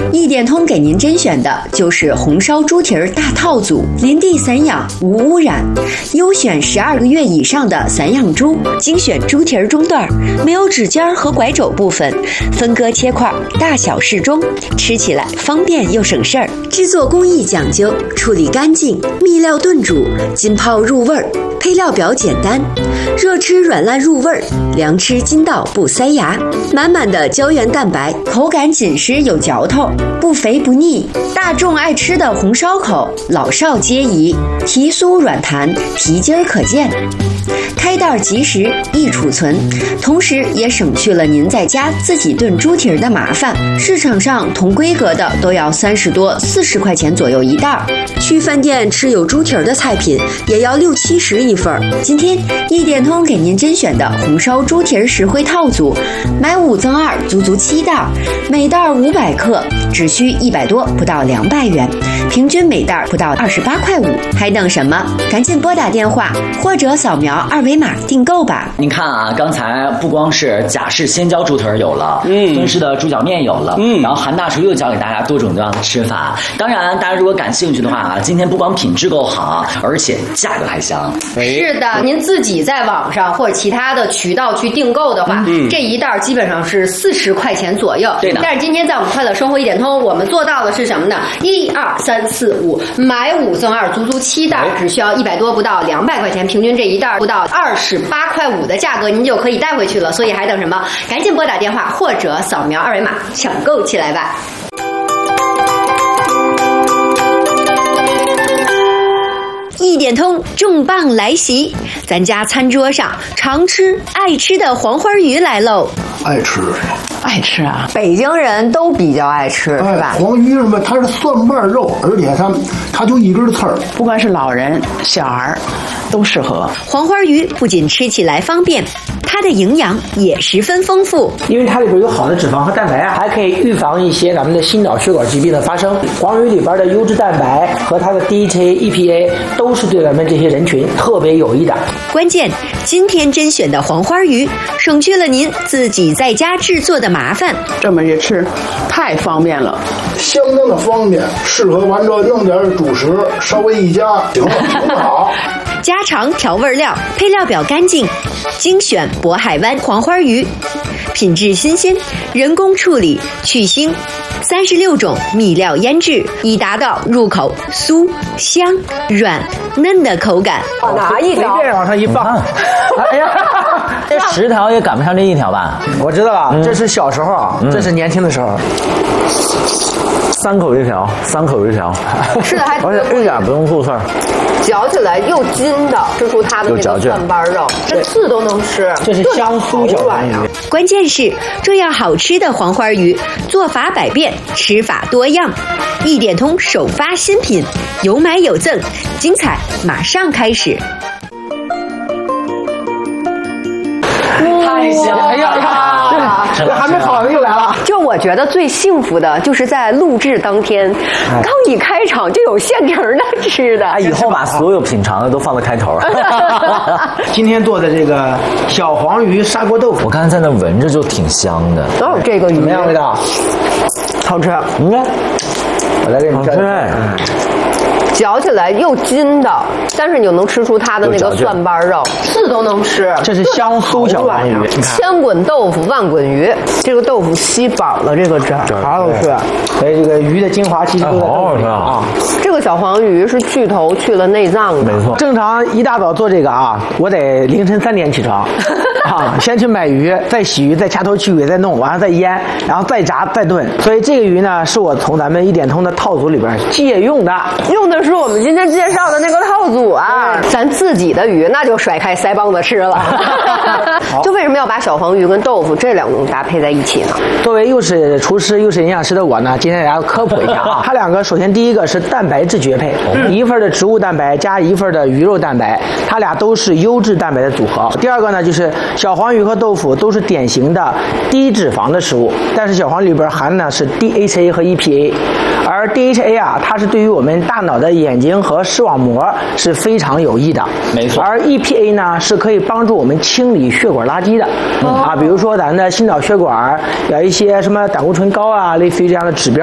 一点通给您甄选的就是红烧猪蹄儿大套组，林地散养无污染，优选12个月以上的散养猪，精选猪蹄儿中段，没有指尖和拐肘部分，分割切块，大小适中，吃起来方便又省事儿。制作工艺讲究，处理干净，秘料炖煮，浸泡入味儿。配料表简单，热吃软烂入味儿，凉吃筋道不塞牙，满满的胶原蛋白，口感紧实有嚼头，不肥不腻。大众爱吃的红烧口，老少皆宜，皮酥软弹，皮筋儿可见。开袋即食，易储存，同时也省去了您在家自己炖猪蹄儿的麻烦。市场上同规格的都要30多、40块钱左右一袋，去饭店吃有猪蹄儿的菜品也要60、70一份。今天一点通给您甄选的红烧猪蹄儿实惠套组，买5赠2，足足7袋，每袋500克，只需100多，不到200元，平均每袋不到28块5，还等什么？赶紧拨打电话或者扫描2维码订购吧。 您看啊，刚才不光是贾氏鲜椒猪蹄儿有了，孙氏的猪脚面有了，然后韩大厨又教给大家多种多样的吃法。当然，大家如果感兴趣的话啊，今天不光品质够好，而且价格还香。 是的，您自己在网上或者其他的渠道去订购的话，这一袋基本上是40块钱左右。 对的。 但是今天在我们快乐生活一点通，我们做到的是什么呢？1、2、3、4、5，买5赠2，足足7袋，只需要100多，不到200块钱，平均这一袋不到28块5的价格，您就可以带回去了。所以还等什么？赶紧拨打电话或者扫描2维码抢购起来吧。 一点通重磅来袭，咱家餐桌上常吃爱吃的黄花鱼来喽！ 爱吃啊！ 北京人都比较爱吃，是吧？ 黄鱼什么？它是蒜瓣肉，而且它就一根刺儿， 不管是老人、小孩都适合。 黄花鱼不仅吃起来方便，它的营养也十分丰富， 因为它里边有好的脂肪和蛋白啊，还可以预防一些咱们的心脑血管疾病的发生。黄鱼里边的优质蛋白和它的 DHA、EPA 都是对咱们这些人群特别有益的。 关键，今天甄选的黄花鱼省去了您自己在家制作的麻烦， 这么一吃，太方便了， 相当的方便，适合完这弄点主食，稍微一加，行了，挺好。 家常调味料，配料表干净，精选渤海湾黄花鱼，品质新鲜，人工处理去腥，36种秘料腌制，以达到入口酥香软嫩的口感。 拿一刀， 随便往上一放， 哎呀，这10条也赶不上这1条吧？ 我知道了，这是小时候啊，这是年轻的时候。 3口一条，3口一条， 吃的还而且一点不用醋刺儿， 嚼起来又筋道，吃出它的那个蒜瓣肉，这刺都能吃。 这是香酥小黄鱼。 关键是这样好吃的黄花鱼，做法百变，吃法多样。一点通首发新品，有买有赠，精彩马上开始。 太香了！ 哎呀，这还没好又来了。 就我觉得最幸福的就是在录制当天，刚一开场就有现成的吃的。 以后把所有品尝的都放在开头。 今天做的这个小黄鱼砂锅豆腐， 我刚才在那闻着就挺香的。 都有这个鱼怎么样味道？ 好吃， 我来给你蘸。 嚼起来又筋道，但是你又能吃出它的那个蒜瓣肉，刺都能吃。 这是香酥小黄鱼， 千滚豆腐万滚鱼，这个豆腐吸饱了这个汁儿，好好吃。 所以这个鱼的精华其实都在好好吃啊。 这个小黄鱼是去头去了内脏的， 没错。 正常一大早做这个啊，我得凌晨3点起床。啊，先去买鱼，再洗鱼，再掐头去尾，再弄，完了再腌，然后再炸，再炖。所以这个鱼呢，是我从咱们一点通的套组里边借用的， 用的是我们今天介绍的那个套组啊。咱自己的鱼那就甩开腮帮子吃了。就为什么要把小黄鱼跟豆腐这2种搭配在一起呢？ 作为又是厨师又是营养师的我呢，今天给大家科普一下啊。它2个首先第一个是蛋白质绝配，1份的植物蛋白加1份的鱼肉蛋白，它俩都是优质蛋白的组合。第二个呢就是小黄鱼和豆腐都是典型的低脂肪的食物，但是小黄鱼里边含的是 DHA 和 EPA， 而 DHA 啊，它是对于我们大脑的眼睛和视网膜是非常有益的， 没错。 而 EPA 呢，是可以帮助我们清理血管垃圾的，比如说咱的心脑血管有一些什么胆固醇高啊，类似于这样的指标。